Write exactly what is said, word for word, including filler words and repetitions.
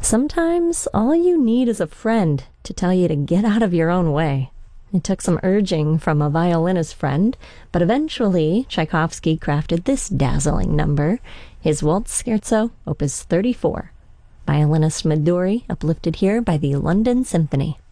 Sometimes all you need is a friend to tell you to get out of your own way. It took some urging from a violinist friend, but eventually Tchaikovsky crafted this dazzling number, his Waltz Scherzo, Opus thirty-four. Violinist Midori, uplifted here by the London Symphony.